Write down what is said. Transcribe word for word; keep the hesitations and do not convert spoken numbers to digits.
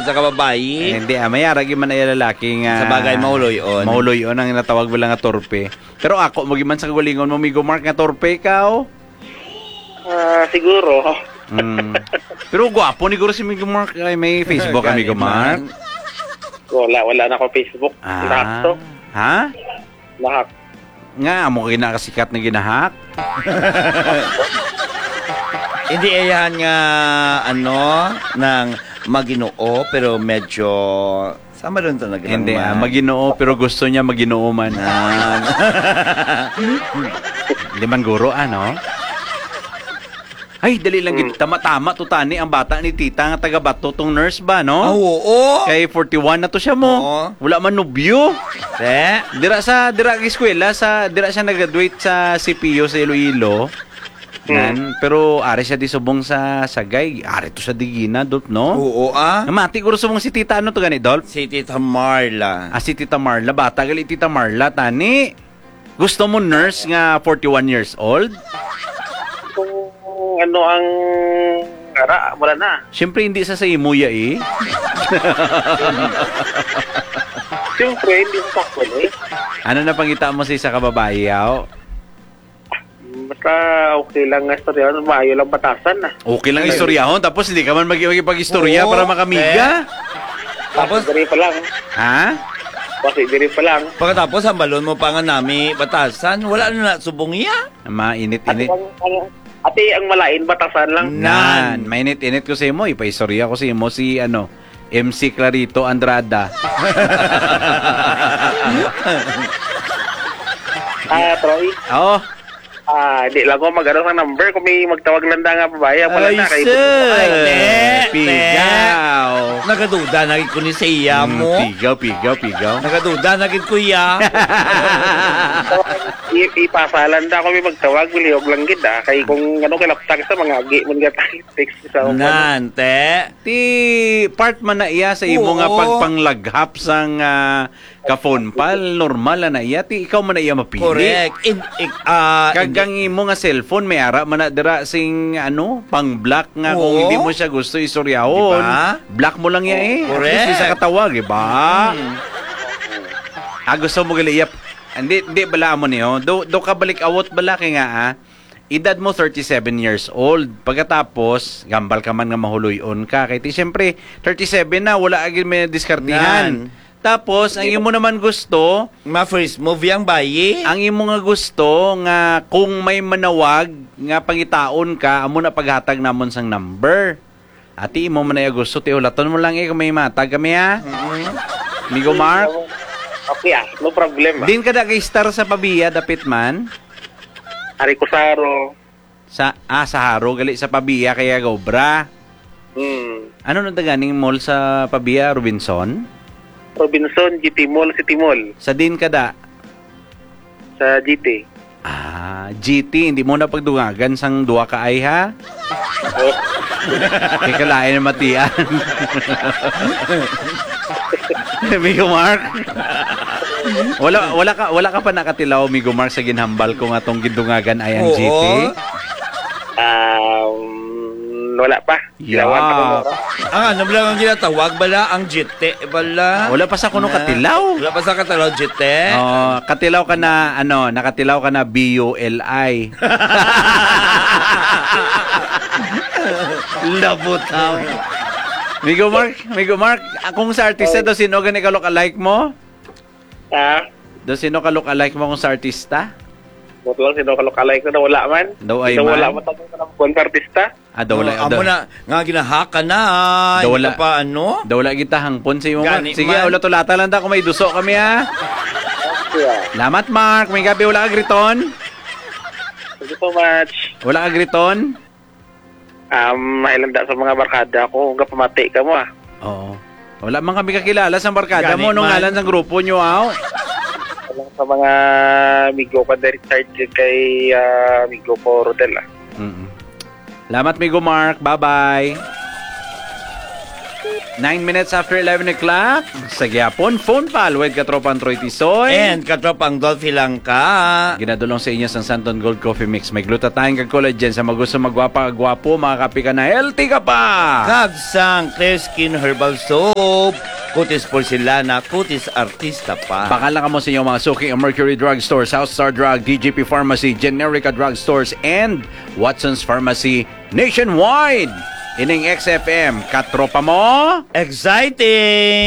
sa kababayi. Eh, hindi, ah, mayarag man ay lalaking... Uh, sa bagay, mahuloy-on. Mahuloy-on ang natawag mo lang nga torpe. Pero ako, magiman sa kagalingon mo, Migo Mark, nga torpe ka, oh? Ah, uh, siguro. Mm. Pero gwapo ni Guro si Migo Mark. Ay, may Facebook ka, Migo Mark? Wala, wala na ako Facebook. Ah. Lahat to. Ha? Lahat. Nga, mo kinakasikat na ginahak. Hindi ayan nga, ano, ng Maginoo, pero medyo... Sama rin ito nag Hindi, ah, Maginoo, pero gusto niya Maginoo man. Ah. Hindi man Guro, ano? Ay, dali lang, hmm. tama-tama, tutani ang bata ni tita nga taga-bato, tong nurse ba, no? Oh, oo. Kay forty-one na to siya mo. Oo. Wala man nobyo. Eh? Dira sa, dira eskwela, sa, dira siya nag-graduate sa C P U sa Iloilo. Hmm. Pero ari siya di subong sa Sagay. Ari to sa Digina, Dolp, no? Oo, ah. Namati, guro subong si tita, ano to gani, Dolp? Si Tita Marla. Ah, si Tita Marla. Bata, gali Tita Marla, tani. Gusto mo nurse nga forty-one years old? Kung ano ang ara, wala na. Siyempre, hindi sa sa imuya, eh. Siyempre, hindi sa sakto, eh. Ano na pangita mo sa isa kababae, yaw? Basta okay lang nga istorya. Maayo lang batasan na. Okay lang istoryahon, tapos hindi ka man magipag-istorya para makamiga. Eh. Tapos, diri pa lang. Ha? Kasi diri pa lang. Pagkatapos, ang balon mo pa nga nami batasan, wala na na subong iya. Mainit-init. Ate, ang malain, batasan lang. Nan, mainit-init ko sa imo. Ipaistorya ko sa imo si, ano, M C Clarito Andrada. Ah, Troy? Oo. Ah, di lang ko mag-ano ng number kung may magtawag lang da nga babae. Wala Ay, na kayo. sir! Ay, ne, Pigaw! Nagaduda na ko ni sa iya mo. Mm, pigaw, pigaw, pigaw. Nagaduda na ko iya. Ipasalan da kung may magtawag, bilihog lang gid ah. Kay kung ano kilaptag sa mga agi, man gat text sa upan. Nante. Ti part man na iya sa imo Oo. nga pagpanglaghap sang uh, ka-phone pal, normal na iya. Ti ikaw man na iya mapili. Correct. In, in, uh, Kagang imo nga cellphone may ara man na dira sing ano, pang-block nga Oo. kung hindi mo siya gusto istoryahon. Diba? Block mo lang ya eh. Correct. At least sa katawag, iba? Hmm. Ah, gusto mo gali iya. Hindi, hindi bala mo niyo. Do, do ka balik awot bala kay nga ah. Edad mo thirty-seven years old. Pagkatapos, gambal ka man nga mahuloyon ka. Kaya ti siyempre, thirty-seven na, wala agad may diskartihan. Nan. Tapos, ang imo naman gusto, ma-first movie ang bayi. ang imo nga gusto nga kung may manawag nga pangitaon ka, amo na paghatag namon sang number. Ati imo man ay gusto ti ulaton mo lang eh kung may matag kami ha. Mm-hmm. Migo Mark. Okay ah, no problem. Din ka da kay star sa Pabiya dapit man. Ari Kusaro. Sa ah sa Haro gali sa Pabiya kaya Gobra. Hmm. Ano na ganing mall sa Pabiya, Robinson? Robinson, G T Mall, City Mall. Sa din ka da? Sa G T. Ah, G T, hindi mo na pagdungagan sang duwa ka ay ha? Oh. Kaya kalain na matian. Migo Mark. wala wala ka wala ka pa nakatilaw Migo Mark sa ginhambal ko nga tong gidungagan ay ang G T. Um, wala pa. Yeah. Ah, ano lang ang ginatawag bala ang jite bala. Wala pa sa kuno katilaw. Wala pa sa katilaw jite. Oh, katilaw ka na ano, nakatilaw ka na B U L I. Labutaw. Migo Mark, Migo Mark, kung sa artista do sino gani ka look-alike mo? Ha? Do sino ka look-alike mo kung sa artista? Buto lang sino kalok-alike na wala man. Daw ay Daw man. wala man tanong ka ng kung artista. Ah, daw wala. Oh, amo na nga ginahaka na. Daw wala. Pa ano? Daw wala kita hangpon sa imo. Gani Sige, man. ulat tulata lang ta kung may duso kami ha. Yeah. Salamat Mark, may gabi wala ka griton. Thank you so much. Wala ka griton? Um, mailanda sa mga barkada ko. Hanggang pamati ka mo ah. Oo. Wala man kami kakilala sa barkada Gani mo nung man. ngalan sa grupo nyo aw. Walang sa mga amigo ka na Richard kay uh, amigo ko Rodel ah. Mm-mm. Salamat Migo Mark, bye-bye. nine minutes after eleven o'clock. Sa gyapon, phone pal with katropang Troy Tisoy. And katropang Dolphy lang ka. Ginadulong sa inyo sa Santon Gold Coffee Mix. May glutathione kag collagen sa magusto magwapa-gwapo, makakapi ka na healthy ka pa. Kagsang Clear Skin Herbal Soap. Kutis Porcelana, Kutis Artista pa. Bakala ka mo sa inyong mga suki ang Mercury Drug Store, Southstar Drug, D J P Pharmacy, Generica Drug Stores, and Watson's Pharmacy nationwide. Ining X F M, katropa mo. Exciting!